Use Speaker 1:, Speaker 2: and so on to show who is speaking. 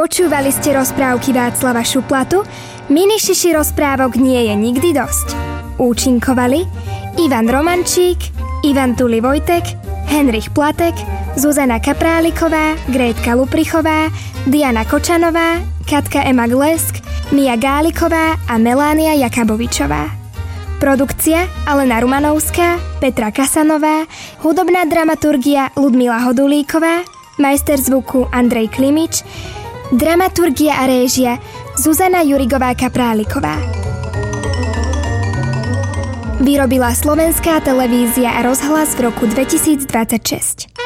Speaker 1: Počúvali ste rozprávky Václava Šuplatu? Mini Šiši rozprávok nie je nikdy dosť. Účinkovali Ivan Romančík, Ivan Tuli Vojtek, Henrich Platek, Zuzana Kapráliková, Grétka Luprichová, Diana Kočanová, Katka Ema Glesk, Mia Gáliková a Melánia Jakabovičová. Produkcia Alena Rumanovská, Petra Kasanová, hudobná dramaturgia Ludmila Hodulíková, majster zvuku Andrej Klimič, dramaturgia a réžia Zuzana Jurigová Kapráliková. Vyrobila Slovenská televízia a rozhlas v roku 2026.